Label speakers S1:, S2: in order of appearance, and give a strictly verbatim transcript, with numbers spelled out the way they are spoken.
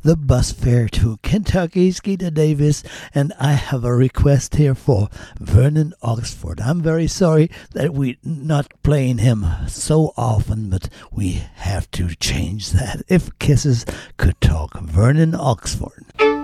S1: the bus fare to Kentucky, Skeeter Davis, and I have a request here for Vernon Oxford. I'm very sorry that we're not playing him so often, but we have to change that. If Kisses could talk, Vernon Oxford.